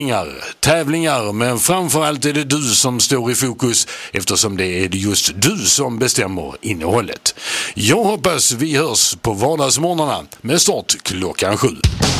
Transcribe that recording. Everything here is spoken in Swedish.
tävlingar, men framförallt är det du som står i fokus eftersom det är just du som bestämmer innehållet. Jag hoppas vi hörs på vardagsmorgnarna med start klockan 7.